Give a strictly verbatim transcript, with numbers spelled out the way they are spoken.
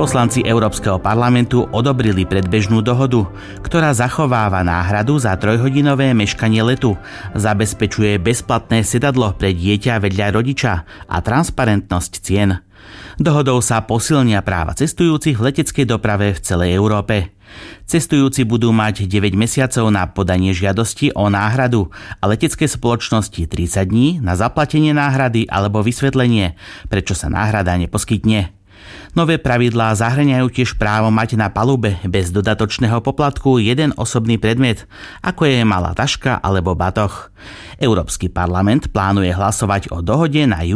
Poslanci Európskeho parlamentu odobrili predbežnú dohodu, ktorá zachováva náhradu za trojhodinové meškanie letu, zabezpečuje bezplatné sedadlo pre dieťa vedľa rodiča a transparentnosť cien. Dohodou sa posilnia práva cestujúcich v leteckej doprave v celej Európe. Cestujúci budú mať deväť mesiacov na podanie žiadosti o náhradu a letecké spoločnosti tridsať dní na zaplatenie náhrady alebo vysvetlenie, prečo sa náhrada neposkytne. Nové pravidlá zahŕňajú tiež právo mať na palube bez dodatočného poplatku jeden osobný predmet, ako je malá taška alebo batoh. Európsky parlament plánuje hlasovať o dohode na